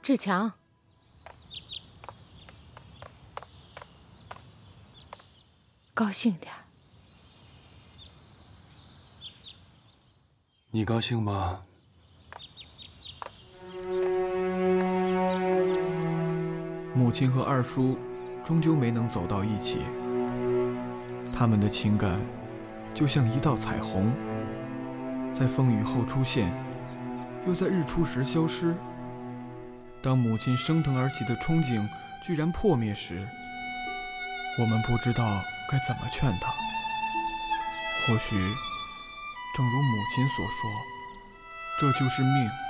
志强，高兴点儿。 你高兴吗？ 母亲和二叔终究没能走到一起，他们的情感就像一道彩虹，在风雨后出现，又在日出时消失。当母亲升腾而起的憧憬居然破灭时，我们不知道该怎么劝她。或许正如母亲所说，这就是命。